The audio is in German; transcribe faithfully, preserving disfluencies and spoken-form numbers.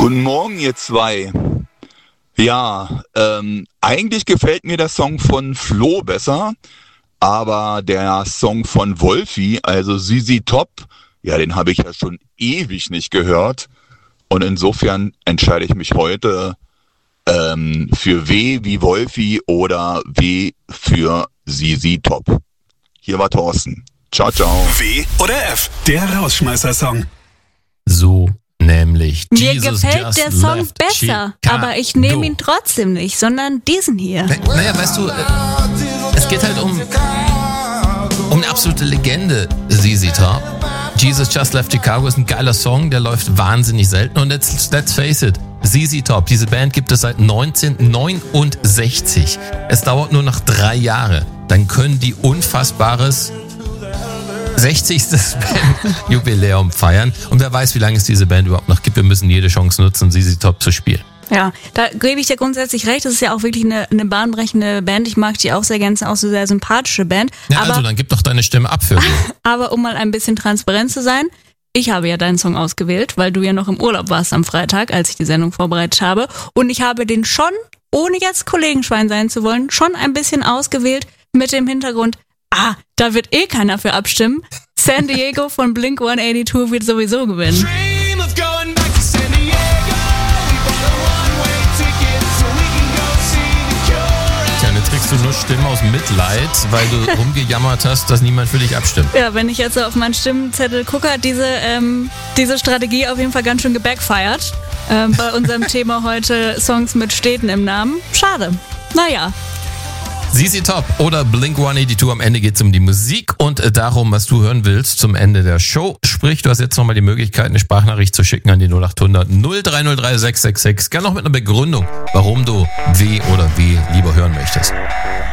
Guten Morgen, ihr zwei. Ja, ähm, eigentlich gefällt mir der Song von Flo besser, aber der Song von Wolfi, also Z Z Top, ja, den habe ich ja schon ewig nicht gehört. Und insofern entscheide ich mich heute ähm, für W wie Wolfi oder W für Z Z Top. Hier war Thorsten. Ciao, ciao. W oder F, der Rausschmeißer-Song. So nämlich. Mir Jesus gefällt just der Song left besser, Chicago. aber ich nehme ihn trotzdem nicht, sondern diesen hier. Na- Naja, weißt du, äh, es geht halt um, um eine absolute Legende, Z Z Top. Jesus Just Left Chicago ist ein geiler Song, der läuft wahnsinnig selten. Und let's, let's face it, Z Z Top, diese Band gibt es seit neunzehnhundertneunundsechzig. Es dauert nur noch drei Jahre. Dann können die unfassbares sechzigste Bandjubiläum feiern. Und wer weiß, wie lange es diese Band überhaupt noch gibt. Wir müssen jede Chance nutzen, Z Z Top zu spielen. Ja, da gebe ich dir grundsätzlich recht. Das ist ja auch wirklich eine, eine bahnbrechende Band. Ich mag die auch sehr gerne, ist auch so sehr sympathische Band. Ja, aber, also dann gib doch deine Stimme ab für sie. aber um mal ein bisschen transparent zu sein, ich habe ja deinen Song ausgewählt, weil du ja noch im Urlaub warst am Freitag, als ich die Sendung vorbereitet habe. Und ich habe den schon, ohne jetzt Kollegenschwein sein zu wollen, schon ein bisschen ausgewählt mit dem Hintergrund, ah, da wird eh keiner für abstimmen. San Diego von Blink hundertzweiundachtzig wird sowieso gewinnen. Tja, dann kriegst du nur Stimmen aus Mitleid, weil du rumgejammert hast, dass niemand für dich abstimmt. Ja, wenn ich jetzt so auf meinen Stimmenzettel gucke, hat diese, ähm, diese Strategie auf jeden Fall ganz schön gebackfired. Ähm, bei unserem Thema heute Songs mit Städten im Namen. Schade. Naja. Z Z Top oder Blink hundertzweiundachtzig, am Ende geht es um die Musik und äh, darum, was du hören willst zum Ende der Show. Sprich, du hast jetzt nochmal die Möglichkeit, eine Sprachnachricht zu schicken an die null acht hundert null drei null drei sechs sechs sechs. Gerne noch mit einer Begründung, warum du W oder W lieber hören möchtest.